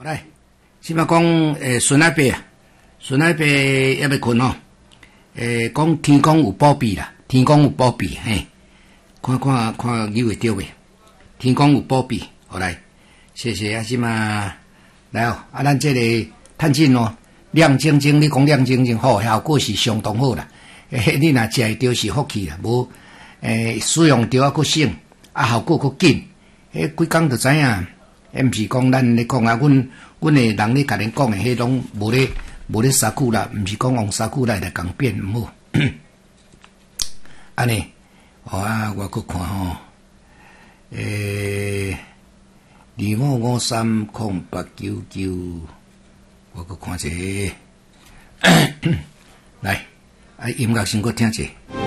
来，即摆讲孙阿伯啊，孙阿伯还要困哦。讲天公有保庇啦，天公有保庇嘿，看有会着未？天公有保庇，好来，谢谢啊，即嘛来哦，啊，咱这个趁钱哦，亮晶晶，你讲亮晶晶好，效果是相当好啦。你若食会着是福气啦，无使用着啊佫省，啊效果佫紧，几工就知影。毋是讲咱咧讲啊，阮诶人咧甲恁讲诶，迄拢无咧沙久啦，毋是讲用沙久来共变毋好。安尼，啊，我佫看吼25530899，我佫看者，来，啊音乐先佫听者。